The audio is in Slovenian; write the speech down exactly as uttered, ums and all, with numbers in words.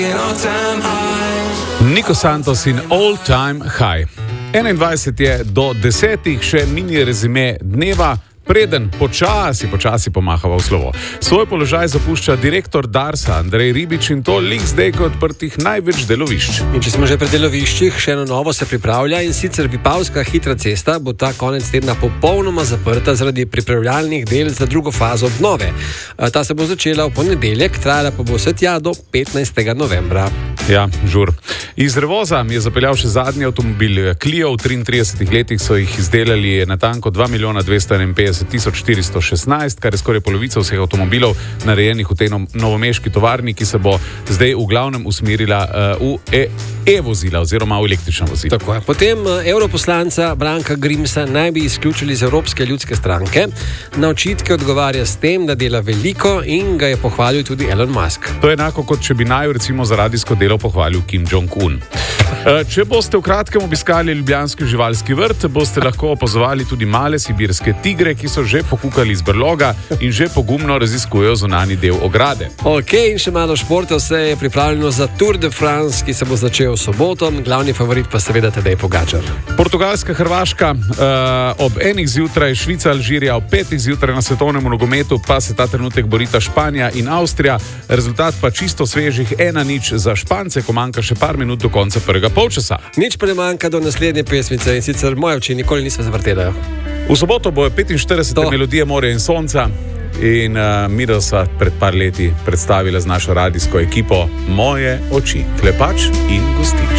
Nico Santos in All Time High. enaindvajset je do desetih, še mini rezime dneva, preden počasi, počasi pomahava v slovo. Svoj položaj zapušča direktor Darsa Andrej Ribič in to lik zdaj kot odprtih največ delovišč. In če smo že pri deloviščih, še eno novo se pripravlja in sicer Vipavska hitra cesta bo ta konec tedna popolnoma zaprta zaradi pripravljalnih del za drugo fazo obnove. Ta se bo začela v ponedeljek, trajala pa bo vse tja do petnajstega novembra. Ja, žur. Iz Revoza je zapeljal še zadnji avtomobil Clio. V triintridesetih letih so jih izdelali natanko dva milijona dvesto enainpetdeset tisoč štiristo šestnajst, kar je skoraj polovica vseh avtomobilov narejenih v tej novomeški tovarni, ki se bo zdaj v glavnem usmerila uh, v e-vozila oziroma v električna vozila. Tako je. Potem europoslanca Branka Grimsa naj bi izključili iz Evropske ljudske stranke. Na očitke odgovarja s tem, da dela veliko in ga je pohvalil tudi Elon Musk. To je enako, kot če bi naju recimo za radijsko delo pohvalil Kim Jong-un. Če boste v kratkem obiskali ljubljanski živalski vrt, boste lahko opazovali tudi male sibirske tigre, ki so že pokukali iz brloga in že pogumno raziskujejo zunanji del ograde. Ok, in še malo športa, vse je pripravljeno za Tour de France, ki se bo začel v soboto, glavni favorit pa seveda Tadej Pogačar. Portugalska, Hrvaška, uh, ob enih zjutraj, Švica, Alžirija, ob petih zjutraj na svetovnem nogometu pa se ta trenutek borita Španija in Avstrija, rezultat pa čisto svežih ena nič za Špance, ko manjka še par minut do konca prvega polčasa. Nič pa ne manjka do naslednje pesmice in sicer Moje oči nikoli nismo zavrtele. V soboto bojo petinštiridesete melodije Morja in sonca in uh, mi da sva pred par leti predstavila z našo radijsko ekipo Moje oči, Klepač in Gostič.